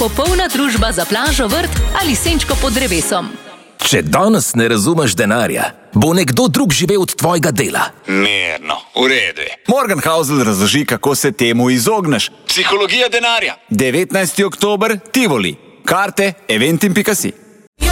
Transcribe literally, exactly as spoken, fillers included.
popolna družba za plažo, vrt ali senčko pod drevesom. Če danes ne razumeš denarja, bo nekdo drug živel od tvojega dela. Mirno, v redu. Morgan Housel razloži, kako se temu izogneš. Psihologija denarja. devetnajsti oktober, Tivoli. Karte eventim pika si.